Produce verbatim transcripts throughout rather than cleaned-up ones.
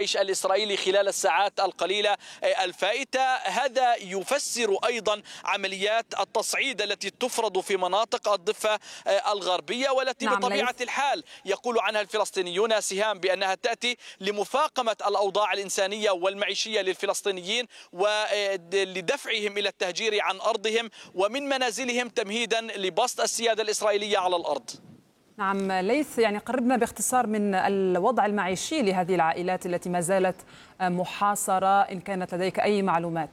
الجيش الإسرائيلي خلال الساعات القليلة الفائتة. هذا يفسر أيضا عمليات التصعيد التي تفرض في مناطق الضفة الغربية، والتي نعم بطبيعة ليس. الحال يقول عنها الفلسطينيون سهام بأنها تأتي لمفاقمة الأوضاع الإنسانية والمعيشية للفلسطينيين ولدفعهم إلى التهجير عن أرضهم ومن منازلهم تمهيدا لبسط السيادة الإسرائيلية على الأرض. نعم ليث، يعني قربنا باختصار من الوضع المعيشي لهذه العائلات التي ما زالت محاصرة، إن كانت لديك أي معلومات.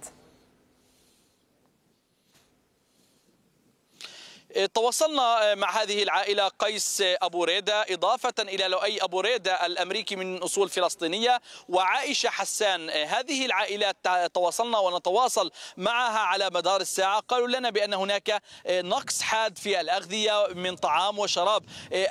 تواصلنا مع هذه العائلة قيس أبو ريدة، إضافة إلى لؤي أبو ريدة الأمريكي من أصول فلسطينية وعائشة حسان. هذه العائلات تواصلنا ونتواصل معها على مدار الساعة. قالوا لنا بأن هناك نقص حاد في الأغذية من طعام وشراب.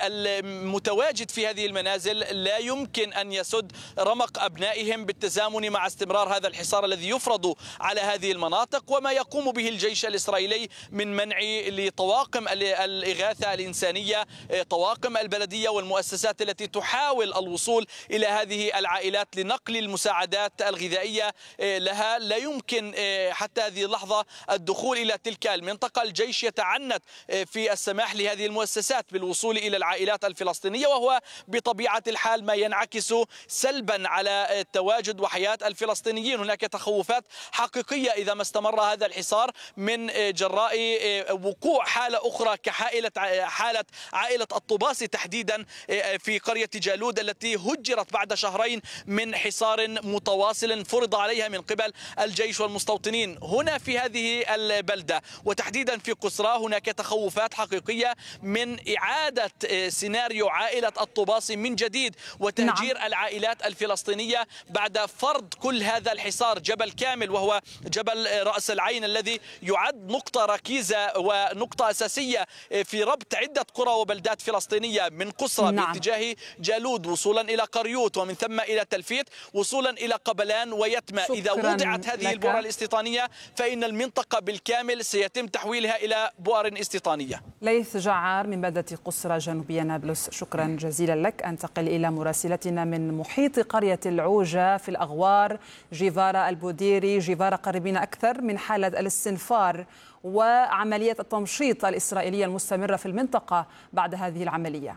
المتواجد في هذه المنازل لا يمكن أن يسد رمق أبنائهم بالتزامن مع استمرار هذا الحصار الذي يفرض على هذه المناطق، وما يقوم به الجيش الإسرائيلي من منع لطواقم الإغاثة الإنسانية، طواقم البلدية والمؤسسات التي تحاول الوصول إلى هذه العائلات لنقل المساعدات الغذائية لها. لا يمكن حتى هذه اللحظة الدخول إلى تلك المنطقة. الجيش يتعنت في السماح لهذه المؤسسات بالوصول إلى العائلات الفلسطينية، وهو بطبيعة الحال ما ينعكس سلبا على تواجد وحياة الفلسطينيين. هناك تخوفات حقيقية إذا ما استمر هذا الحصار من جراء وقوع حالة أخرى كحالة حالة عائلة الطباسي تحديدا في قرية جالود التي هجرت بعد شهرين من حصار متواصل فرض عليها من قبل الجيش والمستوطنين. هنا في هذه البلدة وتحديدا في قسرى هناك تخوفات حقيقية من إعادة سيناريو عائلة الطباسي من جديد وتهجير نعم. العائلات الفلسطينية بعد فرض كل هذا الحصار. جبل كامل وهو جبل رأس العين الذي يعد نقطة ركيزة ونقطة أساسية في ربط عدة قرى وبلدات فلسطينية من قسرى نعم. باتجاه جالود وصولا إلى قريوت ومن ثم إلى تلفيت وصولا إلى قبلان ويتمى. إذا وضعت هذه البؤر الاستيطانية فإن المنطقة بالكامل سيتم تحويلها إلى بؤر استيطانية. ليث جعار من بلدة قسرى جنوبية نابلس، شكرا جزيلا لك. أنتقل إلى مراسلتنا من محيط قرية العوجة في الأغوار جيفارا البوديري. جيفارا، قربين أكثر من حالة الاستنفار وعملية التمشيط الإسرائيلية المستمرة في المنطقة بعد هذه العملية.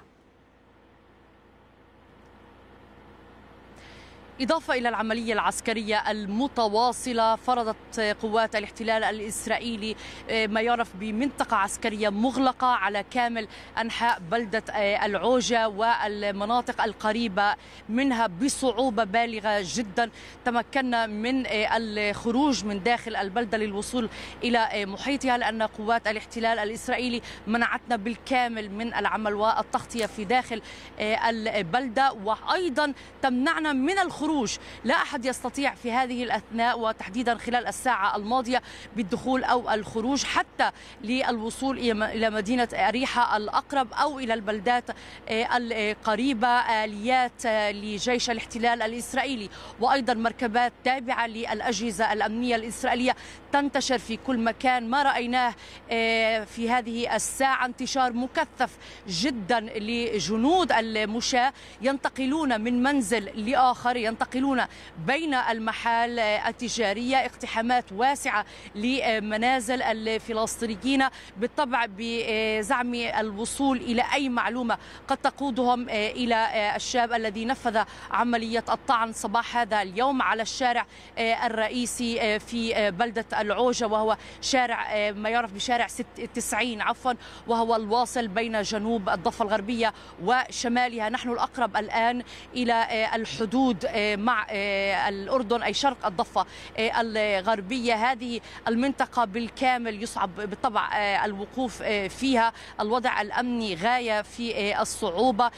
إضافة إلى العملية العسكرية المتواصلة، فرضت قوات الاحتلال الإسرائيلي ما يعرف بمنطقة عسكرية مغلقة على كامل أنحاء بلدة العوجة والمناطق القريبة منها بصعوبة بالغة جدا. تمكنا من الخروج من داخل البلدة للوصول إلى محيطها، لأن قوات الاحتلال الإسرائيلي منعتنا بالكامل من العمل والتغطية في داخل البلدة، وأيضا تمنعنا من الخروج. لا أحد يستطيع في هذه الأثناء وتحديدا خلال الساعة الماضية بالدخول أو الخروج حتى للوصول إلى مدينة أريحة الأقرب أو إلى البلدات القريبة. آليات لجيش الاحتلال الإسرائيلي وأيضا مركبات تابعة للأجهزة الأمنية الإسرائيلية تنتشر في كل مكان. ما رأيناه في هذه الساعة انتشار مكثف جدا لجنود المشاة ينتقلون من منزل لآخر، ينتقلون بين المحال التجارية، اقتحامات واسعة لمنازل الفلسطينيين بالطبع بزعم الوصول إلى أي معلومة قد تقودهم إلى الشاب الذي نفذ عملية الطعن صباح هذا اليوم على الشارع الرئيسي في بلدة العوجة، وهو شارع ما يعرف بشارع تسعين عفوا، وهو الواصل بين جنوب الضفة الغربية وشمالها. نحن الأقرب الآن إلى الحدود مع الأردن أي شرق الضفة الغربية. هذه المنطقة بالكامل يصعب بالطبع الوقوف فيها، الوضع الأمني غاية في الصعوبة،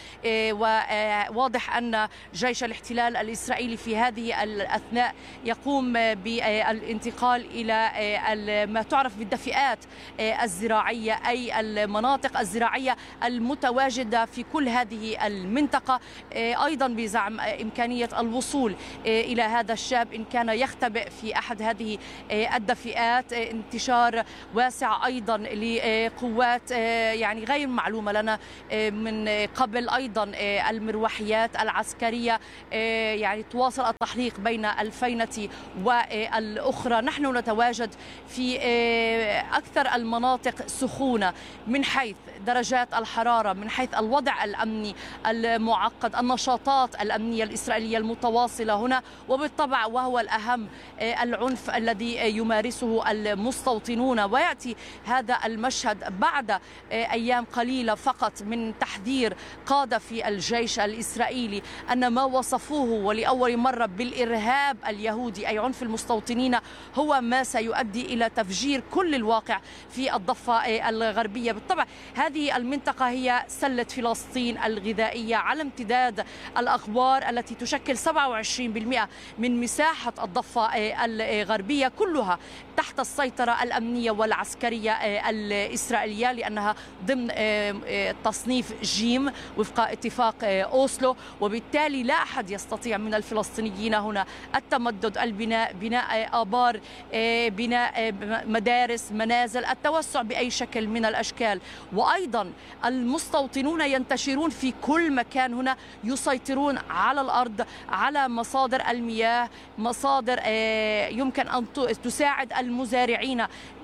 وواضح أن جيش الاحتلال الإسرائيلي في هذه الأثناء يقوم بالانتقال إلى ما تعرف بالدفئات الزراعية أي المناطق الزراعية المتواجدة في كل هذه المنطقة، أيضا بزعم إمكانية الوصول الوصول إلى هذا الشاب إن كان يختبئ في أحد هذه الدفئات. انتشار واسع أيضا لقوات يعني غير معلومة لنا من قبل، أيضا المروحيات العسكرية يعني تواصل التحليق بين الفينة والأخرى. نحن نتواجد في أكثر المناطق سخونة من حيث درجات الحرارة، من حيث الوضع الأمني المعقد، النشاطات الأمنية الإسرائيلية المتواصلة هنا، وبالطبع وهو الأهم العنف الذي يمارسه المستوطنون. ويأتي هذا المشهد بعد أيام قليلة فقط من تحذير قادة في الجيش الإسرائيلي أن ما وصفوه ولأول مرة بالإرهاب اليهودي أي عنف المستوطنين هو ما سيؤدي إلى تفجير كل الواقع في الضفة الغربية. بالطبع هذه المنطقة هي سلة فلسطين الغذائية على امتداد الأغوار التي تشكل سبعة وعشرين بالمئة من مساحة الضفة الغربية، كلها تحت السيطرة الأمنية والعسكرية الإسرائيلية لأنها ضمن تصنيف جيم وفق اتفاق أوسلو، وبالتالي لا أحد يستطيع من الفلسطينيين هنا التمدد، البناء، بناء آبار، بناء مدارس، منازل، التوسع بأي شكل من الأشكال. وأيضا المستوطنون ينتشرون في كل مكان هنا، يسيطرون على الأرض، على مصادر المياه، مصادر يمكن أن تساعد المزارعين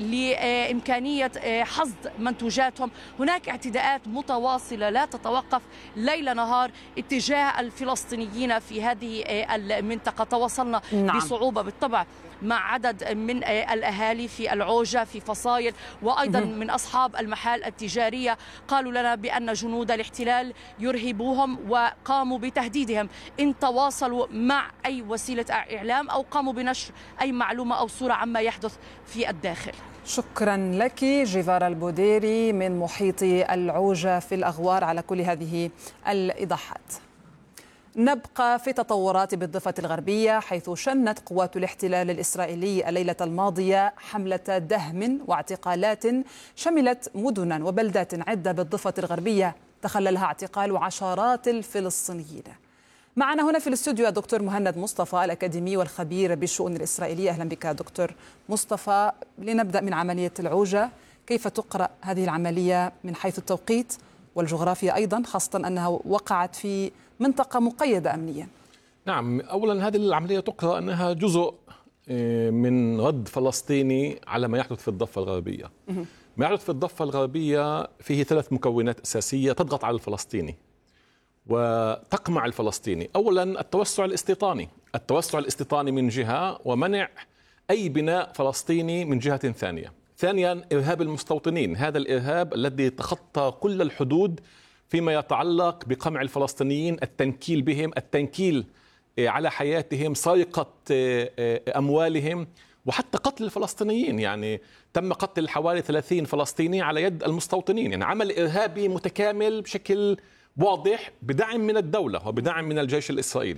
لإمكانية حصد منتوجاتهم. هناك اعتداءات متواصلة لا تتوقف ليل نهار اتجاه الفلسطينيين في هذه المنطقة. تواصلنا نعم. بصعوبة بالطبع مع عدد من الأهالي في العوجة، في فصائل، وأيضا من أصحاب المحال التجارية، قالوا لنا بأن جنود الاحتلال يرهبوهم وقاموا بتهديدهم إن تواصلوا مع أي وسيلة إعلام أو قاموا بنشر أي معلومة أو صورة عما يحدث في الداخل. شكرا لك جيفارا البوديري من محيط العوجة في الأغوار على كل هذه الإيضاحات. نبقى في تطورات بالضفة الغربية، حيث شنت قوات الاحتلال الإسرائيلي الليلة الماضية حملة دهم واعتقالات شملت مدنا وبلدات عدة بالضفة الغربية تخللها اعتقال عشرات الفلسطينيين. معنا هنا في الاستوديو الدكتور مهند مصطفى الأكاديمي والخبير بالشؤون الإسرائيلية. أهلا بك دكتور مصطفى. لنبدأ من عملية العوجة، كيف تقرأ هذه العملية من حيث التوقيت والجغرافيا أيضا، خاصة أنها وقعت في منطقة مقيدة أمنيا؟ نعم، أولا هذه العملية تقرأ أنها جزء من رد فلسطيني على ما يحدث في الضفة الغربية. ما يحدث في الضفة الغربية فيه ثلاث مكونات أساسية تضغط على الفلسطيني وتقمع الفلسطيني. أولا التوسع الاستيطاني، التوسع الاستيطاني من جهة ومنع أي بناء فلسطيني من جهة ثانية. ثانيا إرهاب المستوطنين، هذا الإرهاب الذي تخطى كل الحدود فيما يتعلق بقمع الفلسطينيين، التنكيل بهم، التنكيل على حياتهم، سرقة أموالهم، وحتى قتل الفلسطينيين. يعني تم قتل حوالي ثلاثين فلسطيني على يد المستوطنين. يعني عمل إرهابي متكامل بشكل واضح بدعم من الدولة وبدعم من الجيش الإسرائيلي.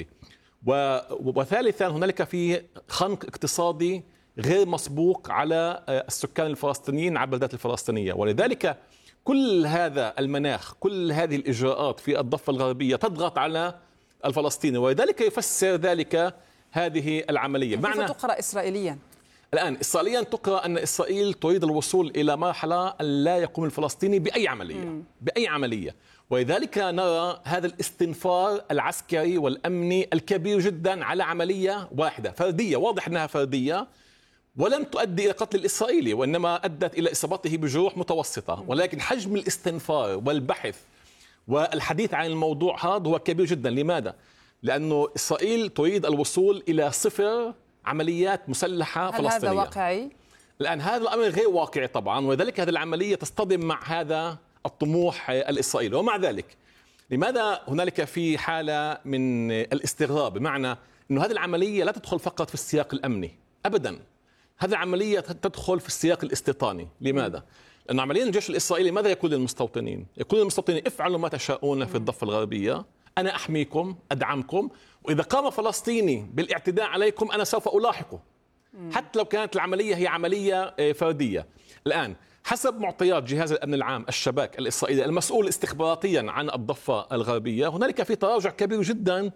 وثالثا هنالك في خنق اقتصادي غير مسبوق على السكان الفلسطينيين على البلدات الفلسطينية. ولذلك كل هذا المناخ، كل هذه الإجراءات في الضفة الغربية تضغط على الفلسطيني، ولذلك يفسر ذلك هذه العملية. كيف تقرأ إسرائيليا؟ الآن إسرائيليا تقرأ أن إسرائيل تريد الوصول إلى مرحلة أن لا يقوم الفلسطيني بأي عملية م. بأي عملية ولذلك نرى هذا الاستنفار العسكري والأمني الكبير جدا على عملية واحدة فردية، واضح أنها فردية ولم تؤدي إلى قتل الإسرائيلي، وإنما أدت إلى إصابته بجروح متوسطة. ولكن حجم الاستنفار والبحث والحديث عن الموضوع هذا هو كبير جدا. لماذا؟ لأنه إسرائيل تريد الوصول إلى صفر عمليات مسلحة هل فلسطينية. هذا واقعي؟ الآن هذا الأمر غير واقعي طبعا، ولذلك هذه العملية تصطدم مع هذا الطموح الإسرائيلي. ومع ذلك لماذا هنالك في حالة من الاستغراب؟ بمعنى أنه هذه العملية لا تدخل فقط في السياق الأمني أبدا، هذه العملية تدخل في السياق الاستيطاني. لماذا؟ لأن عمليا الجيش الإسرائيلي ماذا يقول للمستوطنين؟ يقول للمستوطنين افعلوا ما تشاءون في الضفة الغربية، أنا أحميكم، أدعمكم، وإذا قام فلسطيني بالاعتداء عليكم أنا سوف ألاحقه، حتى لو كانت العملية هي عملية فردية. الآن حسب معطيات جهاز الأمن العام الشباك الإسرائيلي المسؤول استخباراتيا عن الضفة الغربية، هنالك في تراجع كبير جدا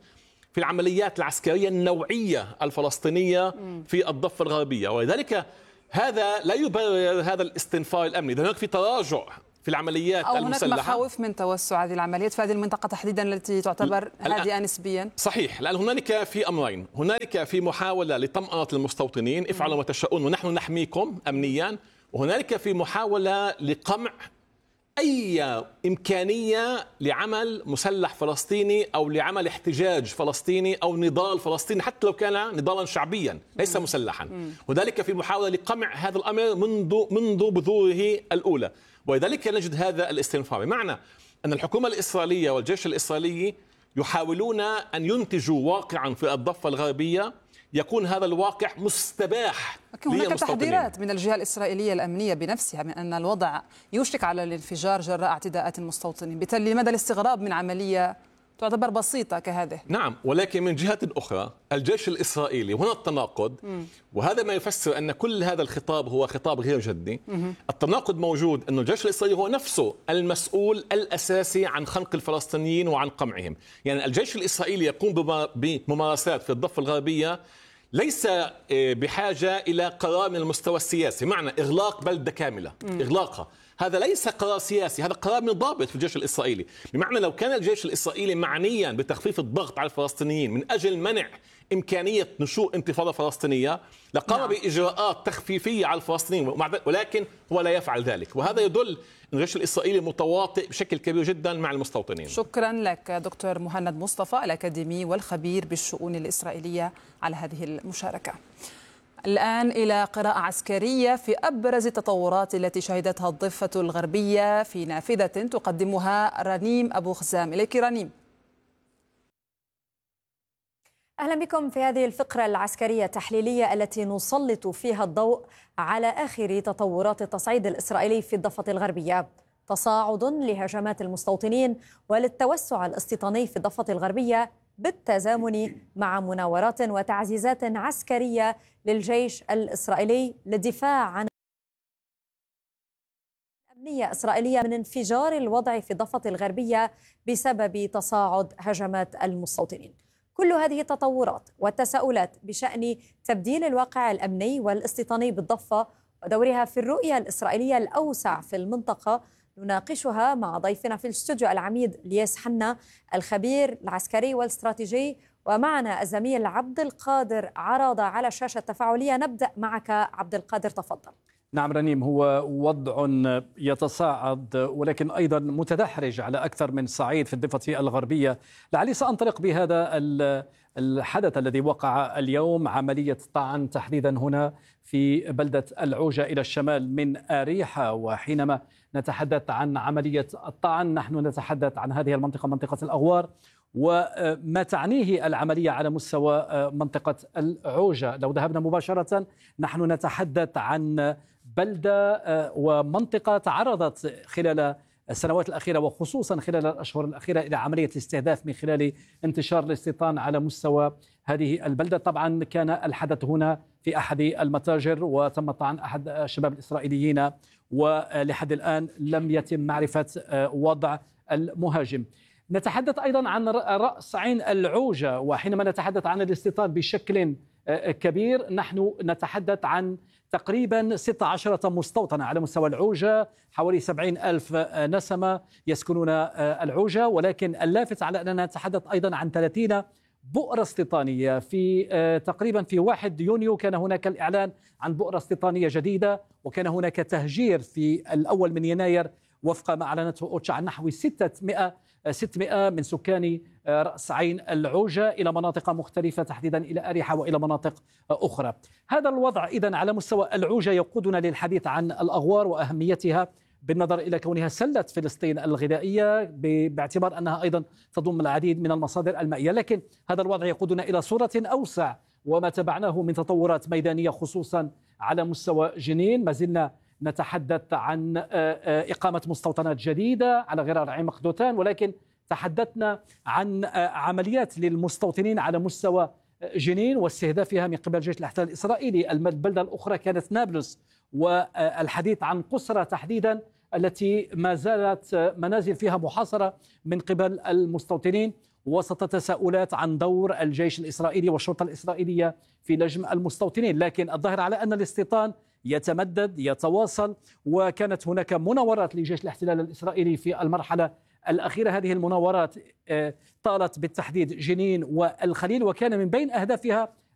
في العمليات العسكرية النوعية الفلسطينية في الضفة الغربية، ولذلك هذا لا يبرر هذا الاستنفار الأمني. هناك في تراجع في العمليات أو المسلحة، هناك مخاوف من توسع هذه العمليات في هذه المنطقة تحديدا التي تعتبر هادئة نسبيا. صحيح، لأن هنالك في أمرين، هنالك في محاولة لطمأنة المستوطنين، افعلوا ما تشاءون ونحن نحميكم أمنيا، وهنالك في محاولة لقمع أي إمكانية لعمل مسلح فلسطيني أو لعمل احتجاج فلسطيني أو نضال فلسطيني، حتى لو كان نضالا شعبيا ليس مسلحا. وذلك في محاولة لقمع هذا الأمر منذ منذ بذوره الأولى، ولذلك نجد هذا الاستنفار. بمعنى أن الحكومة الإسرائيلية والجيش الإسرائيلي يحاولون أن ينتجوا واقعا في الضفة الغربية يكون هذا الواقع مستباح. لكن هناك تحذيرات من الجهة الإسرائيلية الأمنية بنفسها من أن الوضع يوشك على الانفجار جراء اعتداءات المستوطنين، بالتالي لماذا الاستغراب من عملية تعتبر بسيطة كهذه؟ نعم، ولكن من جهة أخرى الجيش الإسرائيلي، هنا التناقض، وهذا ما يفسر أن كل هذا الخطاب هو خطاب غير جدي. التناقض موجود أن الجيش الإسرائيلي هو نفسه المسؤول الأساسي عن خنق الفلسطينيين وعن قمعهم. يعني الجيش الإسرائيلي يقوم بممارسات في الضفة الغربية ليس بحاجة إلى قرار من المستوى السياسي، معنى إغلاق بلدة كاملة، إغلاقها، هذا ليس قرار سياسي، هذا قرار من ضابط في الجيش الإسرائيلي. بمعنى لو كان الجيش الإسرائيلي معنيا بتخفيف الضغط على الفلسطينيين من أجل منع إمكانية نشوء انتفاضة فلسطينية لقام نعم. بإجراءات تخفيفية على الفلسطينيين، ولكن هو لا يفعل ذلك، وهذا يدل أن الجيش الإسرائيلي متواطئ بشكل كبير جدا مع المستوطنين. شكرا لك دكتور مهند مصطفى الأكاديمي والخبير بالشؤون الإسرائيلية على هذه المشاركة. الآن إلى قراءة عسكرية في أبرز التطورات التي شهدتها الضفة الغربية في نافذة تقدمها رنيم أبو خزام. إليك رنيم. أهلا بكم في هذه الفقرة العسكرية التحليلية التي نسلط فيها الضوء على آخر تطورات التصعيد الإسرائيلي في الضفة الغربية. تصاعد لهجمات المستوطنين وللتوسع الاستيطاني في الضفة الغربية بالتزامن مع مناورات وتعزيزات عسكرية للجيش الإسرائيلي للدفاع عن أمنية إسرائيلية من انفجار الوضع في الضفة الغربية بسبب تصاعد هجمات المستوطنين. كل هذه التطورات والتساؤلات بشأن تبديل الواقع الأمني والاستيطاني بالضفة ودورها في الرؤية الإسرائيلية الأوسع في المنطقة نناقشها مع ضيفنا في الاستوديو العميد لياس حنا الخبير العسكري والاستراتيجي، ومعنا الزميل عبد القادر عرضة على شاشة تفاعلية. نبدأ معك عبد القادر، تفضل. نعم رنيم، هو وضع يتصاعد ولكن أيضا متدحرج على أكثر من صعيد في الضفة الغربية. لعلي سأنطلق بهذا الحدث الذي وقع اليوم، عملية طعن تحديدا هنا في بلدة العوجة إلى الشمال من أريحة. وحينما نتحدث عن عملية الطعن نحن نتحدث عن هذه المنطقة، منطقة الأغوار، وما تعنيه العملية على مستوى منطقة العوجة. لو ذهبنا مباشرة نحن نتحدث عن بلدة ومنطقة تعرضت خلال السنوات الأخيرة وخصوصا خلال الأشهر الأخيرة إلى عملية استهداف من خلال انتشار الاستيطان على مستوى هذه البلدة. طبعا كان الحدث هنا في أحد المتاجر وتم طعن أحد الشباب الإسرائيليين، ولحد الآن لم يتم معرفة وضع المهاجم. نتحدث أيضا عن رأس عين العوجة، وحينما نتحدث عن الاستيطان بشكل كبير نحن نتحدث عن تقريبا ستة عشر مستوطنة على مستوى العوجة، حوالي سبعين ألف نسمة يسكنون العوجة. ولكن اللافت على أننا نتحدث أيضا عن ثلاثين بؤرة استيطانية. في تقريبا في واحد يونيو كان هناك الإعلان عن بؤرة استيطانية جديدة، وكان هناك تهجير في الأول من يناير وفق ما أعلنته أوتشا عن نحو ستمائة من سكان رأس عين العوجة إلى مناطق مختلفة، تحديدا إلى أريحة وإلى مناطق أخرى. هذا الوضع إذن على مستوى العوجة يقودنا للحديث عن الأغوار وأهميتها بالنظر إلى كونها سلة فلسطين الغذائية، باعتبار أنها أيضا تضم العديد من المصادر المائية. لكن هذا الوضع يقودنا إلى صورة أوسع وما تبعناه من تطورات ميدانية خصوصا على مستوى جنين. ما زلنا نتحدث عن إقامة مستوطنات جديدة على غرار عين مقدوتان، ولكن تحدثنا عن عمليات للمستوطنين على مستوى جنين واستهدافها من قبل جيش الاحتلال الإسرائيلي. البلدة الأخرى كانت نابلس، والحديث عن قسرة تحديدا التي ما زالت منازل فيها محاصرة من قبل المستوطنين. وسط تساؤلات عن دور الجيش الإسرائيلي والشرطة الإسرائيلية في لجم المستوطنين. لكن الظاهر على أن الاستيطان يتمدد يتواصل، وكانت هناك مناورات لجيش الاحتلال الإسرائيلي في المرحلة الأخيرة. هذه المناورات طالت بالتحديد جنين والخليل، وكان من بين أهدافها